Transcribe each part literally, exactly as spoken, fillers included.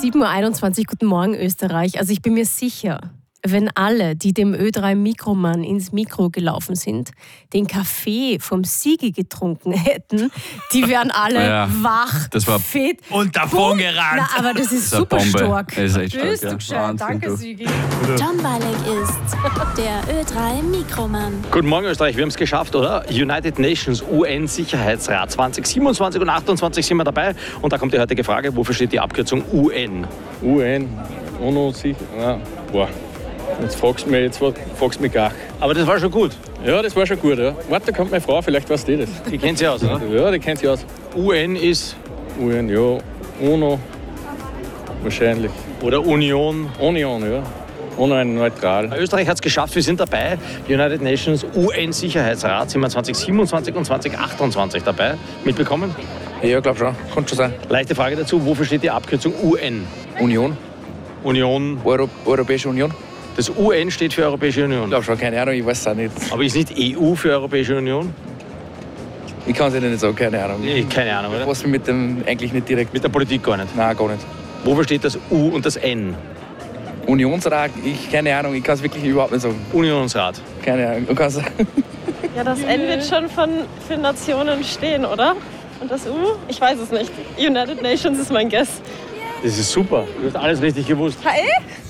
sieben Uhr einundzwanzig, guten Morgen Österreich. Also ich bin mir sicher, wenn alle, die dem Ö drei Mikromann ins Mikro gelaufen sind, den Kaffee vom Sigi getrunken hätten, die wären alle Ja, wach, das war fit. Und davon gerannt. Na, aber das ist Das ist eine super Bombe. stark. Das ist echt stark, Bist ja. du gescheit. Wahnsinn, Danke, du. Sigi. Tom Balek ist der Ö drei Mikromann. Guten Morgen Österreich, wir haben es geschafft, oder? United Nations U N-Sicherheitsrat zwanzig siebenundzwanzig und achtundzwanzig sind wir dabei. Und da kommt die heutige Frage, wofür steht die Abkürzung U N? U N, UNO, sicher. Ja, boah. Jetzt fragst du mich, jetzt fragst du mich gar. Aber das war schon gut. Ja, das war schon gut, ja. Warte, da kommt meine Frau, vielleicht weiß die das. Die kennt sie aus, oder? Ja, die kennt sie aus. U N ist U N, ja. UNO, wahrscheinlich. oder Union. Union, ja. UNO neutral. Österreich hat es geschafft, wir sind dabei. United Nations U N-Sicherheitsrat sind wir zwanzig siebenundzwanzig und zwanzig achtundzwanzig dabei. Mitbekommen? Ja, glaub schon. Kann schon sein. Leichte Frage dazu, wofür steht die Abkürzung U N? Union. Union. Euro Europäische Union. Das U N steht für Europäische Union. Ich glaube schon, keine Ahnung, ich weiß es auch nicht. Aber ist nicht E U für Europäische Union? Ich kann es Ihnen nicht sagen, keine Ahnung. Nee, keine Ahnung, oder? Was mit dem eigentlich nicht direkt. Mit der Politik gar nicht. Nein, gar nicht. Wofür steht das U und das N? Unionsrat, ich keine Ahnung, ich kann es wirklich überhaupt nicht sagen. Unionsrat. Keine Ahnung. Du kannst Ja, das N wird schon von, für Nationen stehen, oder? Und das U? Ich weiß es nicht. United Nations ist mein Guess. Das ist super. Du hast alles richtig gewusst. Hi!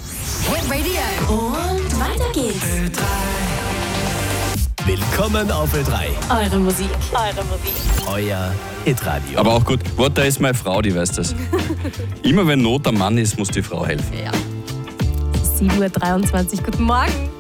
Und weiter geht's. Willkommen auf Ö drei, Eure Musik. Eure Musik. euer Hitradio. Aber auch gut. Warte, da ist meine Frau, die weiß das. Immer wenn Not am Mann ist, muss die Frau helfen. sieben Uhr dreiundzwanzig, guten Morgen.